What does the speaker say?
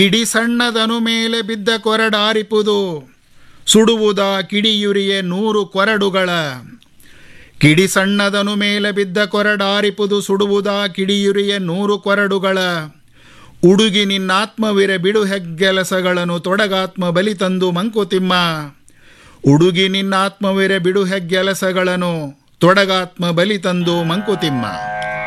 ಕಿಡಿ ಸಣ್ಣದನು ಮೇಲೆ ಬಿದ್ದ ಕೊರಡಾರಿಪುದು ಸುಡುವುದ ಕಿಡಿಯುರಿಯೆ 100 ಕೊರಡುಗಳ. ಕಿಡಿ ಸಣ್ಣದನು ಮೇಲೆ ಬಿದ್ದ ಕೊರಡಾರಿಪುದು ಸುಡುವುದ ಕಿಡಿಯುರಿಯೆ 100 ಕೊರಡುಗಳ. ಉಡುಗಿ ನಿನ್ನಾತ್ಮವಿರೆ ಬಿಡು ಹೆಗ್ಗೆಲಸಗಳನ್ನು ತೊಡಗಾತ್ಮ ಬಲಿ ತಂದು ಮಂಕುತಿಮ್ಮ. ಉಡುಗಿ ನಿನ್ನಾತ್ಮವಿರೆ ಬಿಡು ಹೆಗ್ಗೆಲಸಗಳನ್ನು ತೊಡಗಾತ್ಮ ಬಲಿ ತಂದು ಮಂಕುತಿಮ್ಮ.